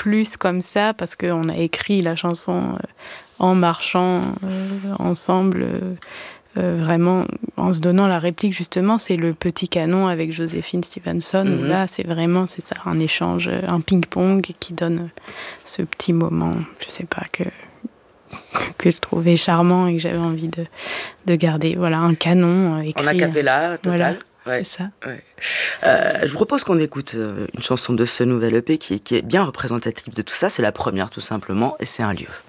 plus comme ça, parce qu'on a écrit la chanson en marchant ensemble, vraiment en se donnant la réplique, justement. C'est le petit canon avec Joséphine Stevenson. Là, c'est ça, un échange, un ping-pong qui donne ce petit moment, je sais pas, que je trouvais charmant et que j'avais envie de garder. Voilà, un canon écrit. En a cappella, total. Voilà, c'est ça. Ouais. Je vous propose qu'on écoute une chanson de ce nouvel EP qui est bien représentative de tout ça. C'est la première, tout simplement, et c'est Un lieu.